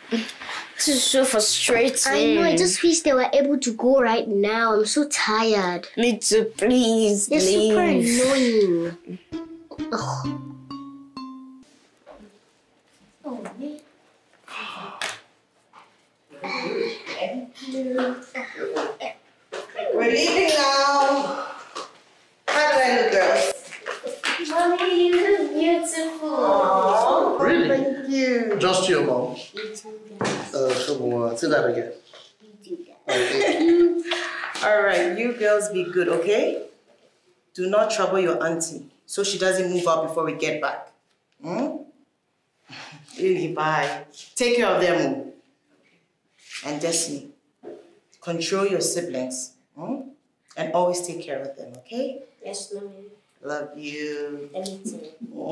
This is so frustrating. I know, I just wish they were able to go right now. I'm so tired. Me too, please. They're leave. super annoying. Ugh. Oh, man. We're leaving now. How do I look, girls? Mommy, you look beautiful. Oh, Really? thank you. Just your mom. You too, Come on, say that again. You do that. Okay. All right, you girls be good, okay? Do not trouble your auntie so she doesn't move out before we get back. Really, bye. Take care of them. And Destiny, control your siblings. And always take care of them, okay? Yes, Mommy. Love you. Anything.